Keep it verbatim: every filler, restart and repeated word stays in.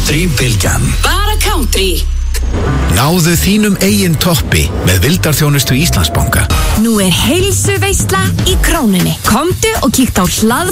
Country-bylgjan. Bara country. Náðu þínum eigin toppi með vildarþjónustu Íslandsbanka. Nú er heilsuveisla í Krónunni. Komdu og kíktu á hlað